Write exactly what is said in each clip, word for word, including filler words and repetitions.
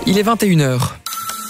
Il est vingt et une heures.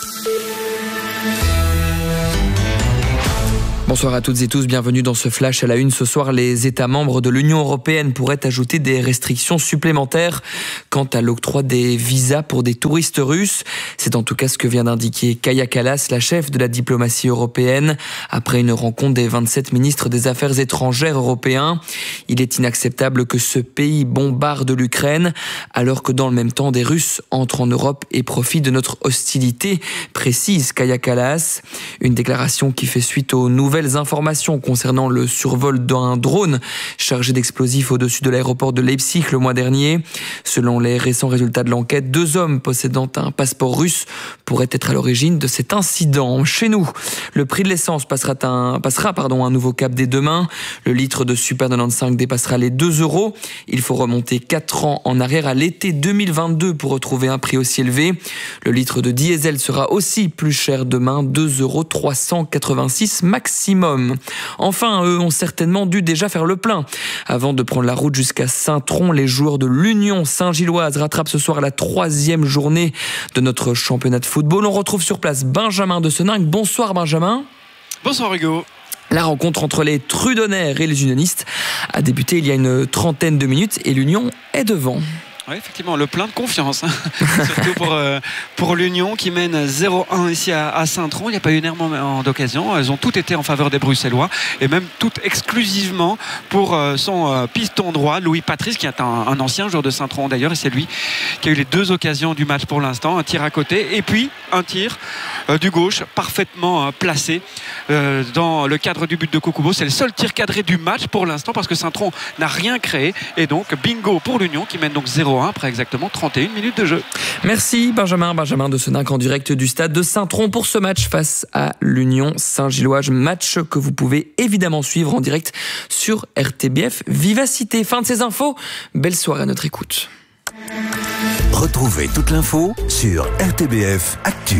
Bonsoir à toutes et tous, bienvenue dans ce flash à la une. Ce soir, les États membres de l'Union européenne pourraient ajouter des restrictions supplémentaires quant à l'octroi des visas pour des touristes russes. C'est en tout cas ce que vient d'indiquer Kaja Kallas, la chef de la diplomatie européenne, après une rencontre des vingt-sept ministres des Affaires étrangères européens. Il est inacceptable que ce pays bombarde l'Ukraine, alors que dans le même temps, des Russes entrent en Europe et profitent de notre hostilité, précise Kaja Kallas. Une déclaration qui fait suite aux nouvelles informations concernant le survol d'un drone chargé d'explosifs au-dessus de l'aéroport de Leipzig le mois dernier. Selon les récents résultats de l'enquête, deux hommes possédant un passeport russe pourraient être à l'origine de cet incident. Chez nous, le prix de l'essence passera un, passera, pardon, un nouveau cap dès demain. Le litre de Super quatre-vingt-quinze dépassera les deux euros. Il faut remonter quatre ans en arrière à l'été deux mille vingt-deux pour retrouver un prix aussi élevé. Le litre de diesel sera aussi plus cher demain, deux euros trois cent quatre-vingt-six maximum. Enfin, eux ont certainement dû déjà faire le plein. Avant de prendre la route jusqu'à Saint-Tron, les joueurs de l'Union Saint-Gilloise rattrapent ce soir la troisième journée de notre championnat de football. On retrouve sur place Benjamin de Seninck. Bonsoir Benjamin. Bonsoir Hugo. La rencontre entre les Trudonnaires et les Unionistes a débuté il y a une trentaine de minutes et l'Union est devant. Oui, effectivement, le plein de confiance, hein. Surtout pour, euh, pour l'Union qui mène zéro un ici à, à Saint-Tron. Il n'y a pas eu énormément d'occasions. Elles ont toutes été en faveur des Bruxellois et même toutes exclusivement pour euh, son euh, piston droit, Louis Patrice, qui est un, un ancien joueur de Saint-Tron d'ailleurs. Et c'est lui qui a eu les deux occasions du match pour l'instant. Un tir à côté et puis un tir euh, du gauche parfaitement euh, placé euh, dans le cadre du but de Kokubo. C'est le seul tir cadré du match pour l'instant parce que Saint-Tron n'a rien créé. Et donc, bingo pour l'Union qui mène donc zéro un après exactement trente et une minutes de jeu. Merci Benjamin, Benjamin de Seninck en direct du stade de Saint-Tron pour ce match face à l'Union Saint-Gilloise. Match que vous pouvez évidemment suivre en direct sur R T B F Vivacité. Fin de ces infos, belle soirée à notre écoute. Retrouvez toute l'info sur R T B F Actu.